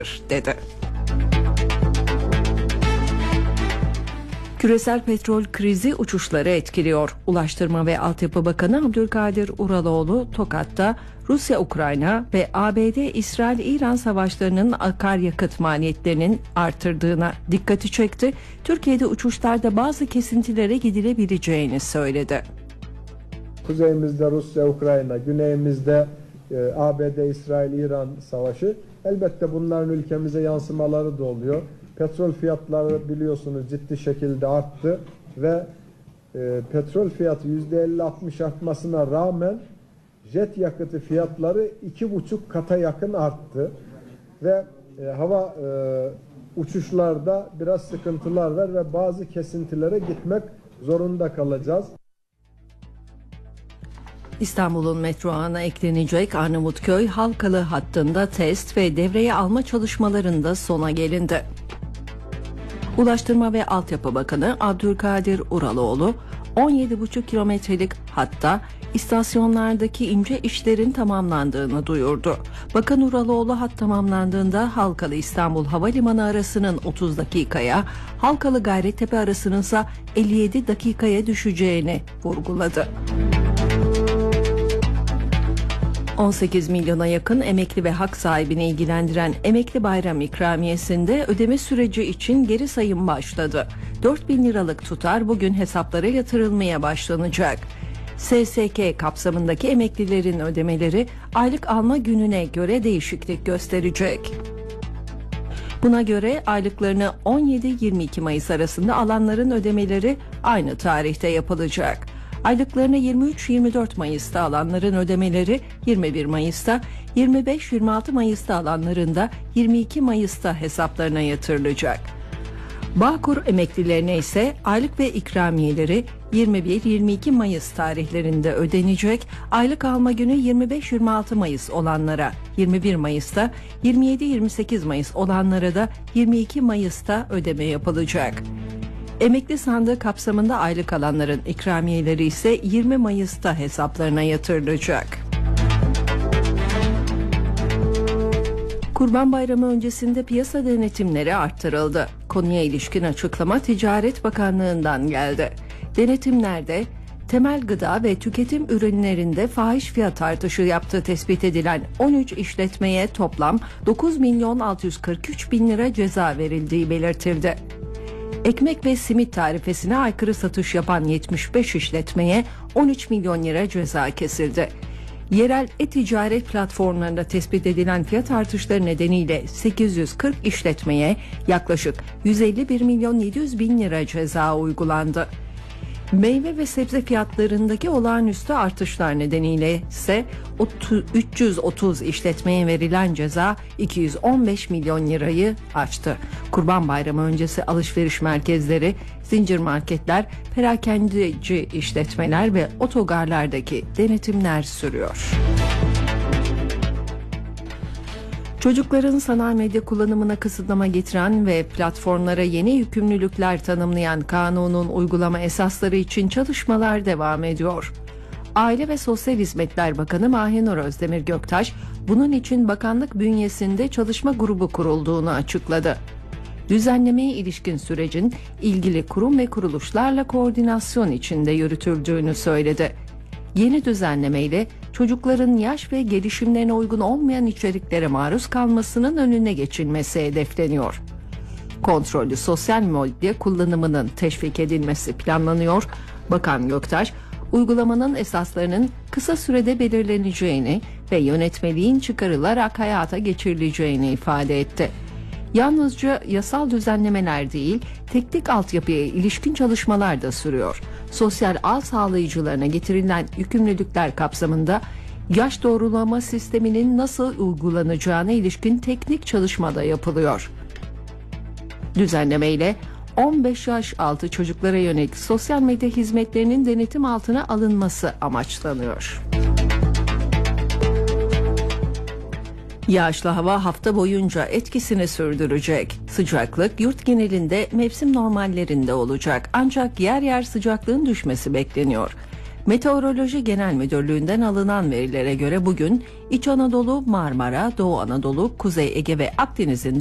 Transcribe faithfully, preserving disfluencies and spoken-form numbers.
dedi. Küresel petrol krizi uçuşları etkiliyor. Ulaştırma ve Altyapı Bakanı Abdülkadir Uraloğlu, Tokat'ta Rusya-Ukrayna ve A B D-İsrail-İran savaşlarının akaryakıt maliyetlerinin artırdığına dikkati çekti. Türkiye'de uçuşlarda bazı kesintilere gidilebileceğini söyledi. Kuzeyimizde Rusya-Ukrayna, güneyimizde e, A B D-İsrail-İran savaşı. Elbette bunların ülkemize yansımaları da oluyor. Petrol fiyatları biliyorsunuz ciddi şekilde arttı ve e, petrol fiyatı yüzde elli altmış artmasına rağmen jet yakıtı fiyatları iki buçuk kata yakın arttı ve e, hava e, uçuşlarda biraz sıkıntılar var ve bazı kesintilere gitmek zorunda kalacağız. İstanbul'un metro ağına eklenecek Arnavutköy Halkalı hattında test ve devreye alma çalışmalarında sona gelindi. Ulaştırma ve Altyapı Bakanı Abdülkadir Uraloğlu, on yedi buçuk kilometrelik hatta istasyonlardaki ince işlerin tamamlandığını duyurdu. Bakan Uraloğlu hat tamamlandığında Halkalı İstanbul Havalimanı arasının otuz dakikaya, Halkalı Gayrettepe arasının ise elli yedi dakikaya düşeceğini vurguladı. on sekiz milyona yakın emekli ve hak sahibini ilgilendiren emekli bayram ikramiyesinde ödeme süreci için geri sayım başladı. dört bin liralık tutar bugün hesaplara yatırılmaya başlanacak. S S K kapsamındaki emeklilerin ödemeleri aylık alma gününe göre değişiklik gösterecek. Buna göre aylıklarını on yedi yirmi iki Mayıs arasında alanların ödemeleri aynı tarihte yapılacak. Aylıklarını yirmi üç yirmi dört Mayıs'ta alanların ödemeleri yirmi bir Mayıs'ta, yirmi beş yirmi altı Mayıs'ta alanların da yirmi iki Mayıs'ta hesaplarına yatırılacak. Bağkur emeklilerine ise aylık ve ikramiyeleri yirmi bir yirmi iki Mayıs tarihlerinde ödenecek. Aylık alma günü yirmi beş yirmi altı Mayıs olanlara yirmi bir Mayıs'ta, yirmi yedi yirmi sekiz Mayıs olanlara da yirmi iki Mayıs'ta ödeme yapılacak. Emekli sandığı kapsamında aylık alanların ikramiyeleri ise yirmi Mayıs'ta hesaplarına yatırılacak. Kurban Bayramı öncesinde piyasa denetimleri arttırıldı. Konuya ilişkin açıklama Ticaret Bakanlığı'ndan geldi. Denetimlerde temel gıda ve tüketim ürünlerinde fahiş fiyat artışı yaptığı tespit edilen on üç işletmeye toplam dokuz milyon altı yüz kırk üç bin lira ceza verildiği belirtildi. Ekmek ve simit tarifesine aykırı satış yapan yetmiş beş işletmeye on üç milyon lira ceza kesildi. Yerel e-ticaret platformlarında tespit edilen fiyat artışları nedeniyle sekiz yüz kırk işletmeye yaklaşık yüz elli bir milyon yedi yüz bin lira ceza uygulandı. Meyve ve sebze fiyatlarındaki olağanüstü artışlar nedeniyle ise üç yüz otuz işletmeye verilen ceza iki yüz on beş milyon lirayı aştı. Kurban Bayramı öncesi alışveriş merkezleri, zincir marketler, perakendeci işletmeler ve otogarlardaki denetimler sürüyor. Çocukların sanal medya kullanımına kısıtlama getiren ve platformlara yeni yükümlülükler tanımlayan kanunun uygulama esasları için çalışmalar devam ediyor. Aile ve Sosyal Hizmetler Bakanı Mahinur Özdemir Göktaş, bunun için bakanlık bünyesinde çalışma grubu kurulduğunu açıkladı. Düzenlemeye ilişkin sürecin ilgili kurum ve kuruluşlarla koordinasyon içinde yürütüldüğünü söyledi. Yeni düzenlemeyle çocukların yaş ve gelişimlerine uygun olmayan içeriklere maruz kalmasının önüne geçilmesi hedefleniyor. Kontrollü sosyal medya kullanımının teşvik edilmesi planlanıyor. Bakan Göktaş, uygulamanın esaslarının kısa sürede belirleneceğini ve yönetmeliğin çıkarılarak hayata geçirileceğini ifade etti. Yalnızca yasal düzenlemeler değil, teknik altyapıya ilişkin çalışmalar da sürüyor. Sosyal ağ sağlayıcılarına getirilen yükümlülükler kapsamında yaş doğrulama sisteminin nasıl uygulanacağına ilişkin teknik çalışma da yapılıyor. Düzenlemeyle on beş yaş altı çocuklara yönelik sosyal medya hizmetlerinin denetim altına alınması amaçlanıyor. Yağışlı hava hafta boyunca etkisini sürdürecek. Sıcaklık yurt genelinde mevsim normallerinde olacak. Ancak yer yer sıcaklığın düşmesi bekleniyor. Meteoroloji Genel Müdürlüğü'nden alınan verilere göre bugün İç Anadolu, Marmara, Doğu Anadolu, Kuzey Ege ve Akdeniz'in